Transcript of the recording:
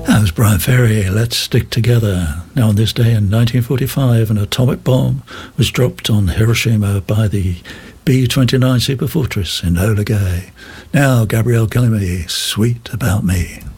That was Brian Ferry, Let's Stick Together. Now on this day in 1945, an atomic bomb was dropped on Hiroshima by the B-29 Superfortress in Enola Gay. Now Gabrielle Killiamy, Sweet About Me.